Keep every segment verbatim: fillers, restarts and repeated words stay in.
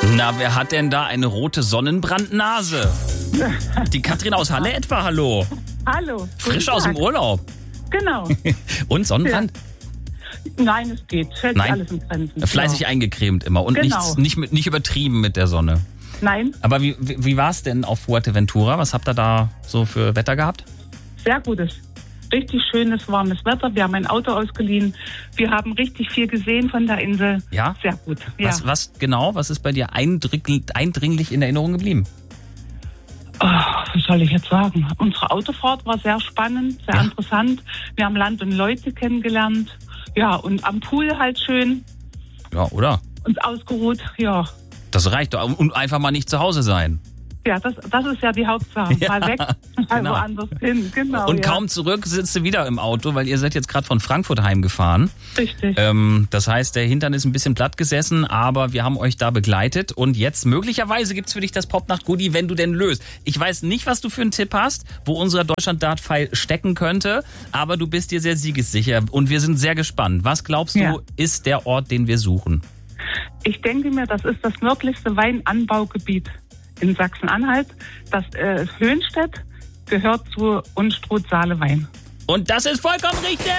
Na, wer hat denn da eine rote Sonnenbrandnase? Die Katrin aus Halle etwa, hallo? Hallo. Frisch aus dem Urlaub. Genau. Und Sonnenbrand? Ja. Nein, es geht. Fällt Nein. alles in Grenzen. Fleißig genau. eingecremt immer und Genau. nichts, nicht, mit, nicht übertrieben mit der Sonne. Nein, Aber wie, wie, wie war es denn auf Fuerteventura? Was habt ihr da so für Wetter gehabt? sehr gutes. Richtig schönes, warmes Wetter. Wir haben ein Auto ausgeliehen. Wir haben richtig viel gesehen von der Insel. Ja? Sehr gut. Ja. Was, was genau, was ist bei dir eindringlich, eindringlich in Erinnerung geblieben? Oh, was soll ich jetzt sagen? Unsere Autofahrt war sehr spannend, sehr Ja. interessant. Wir haben Land und Leute kennengelernt. Ja, und am Pool halt schön Ja, oder? uns ausgeruht. Ja, Das reicht doch. Und einfach mal nicht zu Hause sein. ja das, das ist ja die Hauptsache. Ja, Mal weg, mal genau. woanders hin. Genau, Und ja. kaum zurück sitzt du wieder im Auto, weil ihr seid jetzt gerade von Frankfurt heimgefahren. Richtig. Ähm, das heißt, der Hintern ist ein bisschen platt gesessen, aber wir haben euch da begleitet. Und jetzt möglicherweise gibt's für dich das Popnacht-Goodie, wenn du denn löst. Ich weiß nicht, was du für einen Tipp hast, wo unser Deutschland-Dart-Pfeil stecken könnte, aber du bist dir sehr siegessicher. Und wir sind sehr gespannt. Was glaubst du, Ja. ist der Ort, den wir suchen? Ich denke mir, das ist das nördlichste Weinanbaugebiet in Sachsen-Anhalt. Das äh, Höhenstedt gehört zu Unstrut-Saale-Wein. Und das ist vollkommen richtig!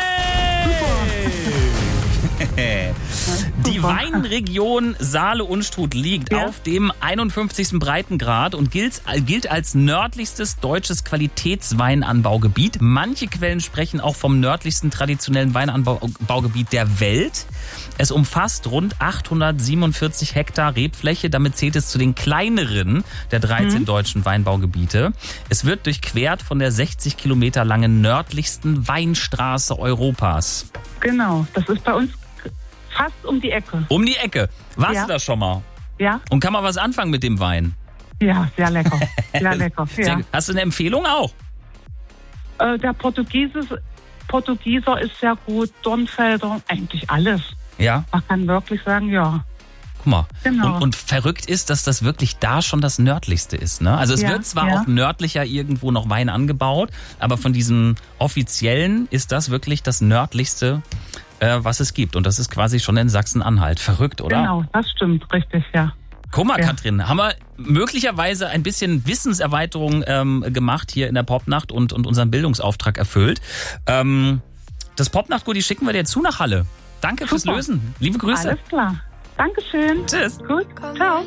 Die Weinregion Saale-Unstrut liegt Ja. auf dem einundfünfzigsten Breitengrad und gilt, gilt als nördlichstes deutsches Qualitätsweinanbaugebiet. Manche Quellen sprechen auch vom nördlichsten traditionellen Weinanbaugebiet der Welt. Es umfasst rund achthundertsiebenundvierzig Hektar Rebfläche. Damit zählt es zu den kleineren der dreizehn mhm. deutschen Weinbaugebiete. Es wird durchquert von der sechzig Kilometer langen nördlichsten Weinstraße Europas. Genau, das ist bei uns fast um die Ecke. Um die Ecke. Warst Ja. du da schon mal? Ja, Und kann man was anfangen mit dem Wein? ja, sehr lecker. Sehr lecker. Sehr Ja. gut. Hast du eine Empfehlung auch? Äh, der Portugieser, Portugieser ist sehr gut. Dornfelder, eigentlich alles. Ja. Man kann wirklich sagen, ja. Guck mal. Genau. Und, und verrückt ist, dass das wirklich da schon das nördlichste ist. Ne? Also es Ja, wird zwar ja. auch nördlicher irgendwo noch Wein angebaut, aber von diesem offiziellen ist das wirklich das nördlichste, äh, was es gibt. Und das ist quasi schon in Sachsen-Anhalt. Verrückt, oder? Genau, das stimmt, richtig, ja. Guck mal, Ja. Katrin, haben wir möglicherweise ein bisschen Wissenserweiterung ähm, gemacht hier in der Popnacht und, und unseren Bildungsauftrag erfüllt. Ähm, das Popnacht-Goodie schicken wir dir zu nach Halle. Danke fürs Super. Lösen. Liebe Grüße. Alles klar. Dankeschön. Tschüss. Gut, ciao.